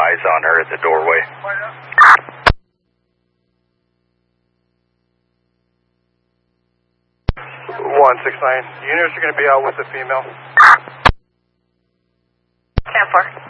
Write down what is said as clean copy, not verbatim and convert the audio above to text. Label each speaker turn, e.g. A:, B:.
A: eyes on her at the doorway.
B: 169. Units are going to be out with the female.
C: 10-4.